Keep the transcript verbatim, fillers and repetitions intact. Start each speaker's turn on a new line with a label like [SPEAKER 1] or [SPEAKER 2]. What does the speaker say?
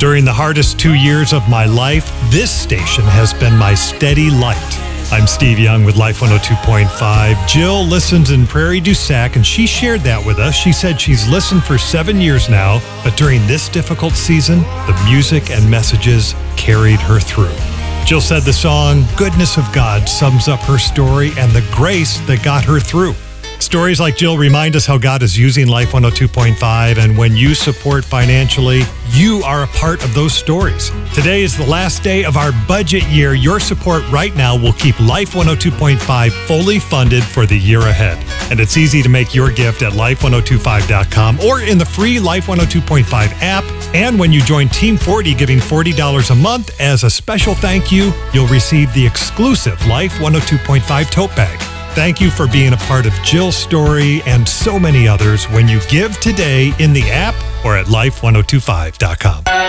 [SPEAKER 1] During the hardest two years of my life, this station has been my steady light. I'm Steve Young with Life one oh two point five. Jill listens in Prairie du Sac, and she shared that with us. She said she's listened for seven years now, but during this difficult season, the music and messages carried her through. Jill said the song Goodness of God sums up her story and the grace that got her through. Stories like Jill remind us how God is using Life one oh two point five, and when you support financially, you are a part of those stories. Today is the last day of our budget year. Your support right now will keep Life one oh two point five fully funded for the year ahead. And it's easy to make your gift at life one oh two five dot com or in the free Life one oh two point five app. And when you join Team forty, giving forty dollars a month as a special thank you, you'll receive the exclusive Life one oh two point five tote bag. Thank you for being a part of Jill's story and so many others when you give today in the app or at life one oh two five dot com.